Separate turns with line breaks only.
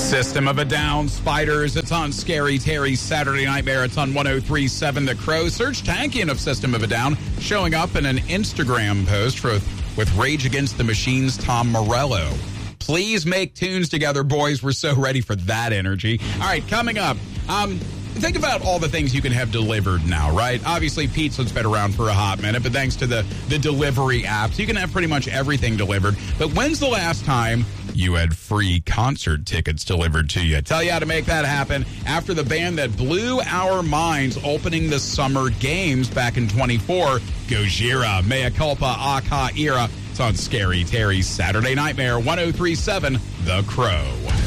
System of a Down, Spiders. It's on Scary Terry's Saturday Nightmare. It's on 103.7 The Crow. Serge Tankian of System of a Down showing up in an Instagram post with Rage Against the Machine's Tom Morello. Please make tunes together, boys. We're so ready for that energy. All right, coming up. Think about all the things you can have delivered now, right? Obviously, pizza's been around for a hot minute, but thanks to the delivery apps, you can have pretty much everything delivered. But when's the last time you had free concert tickets delivered to you? Tell you how to make that happen after the band that blew our minds opening the Summer Games back in 24, Gojira, Mea Culpa, Aka Ira. It's on Scary Terry's Saturday Nightmare, 103.7 The Crow.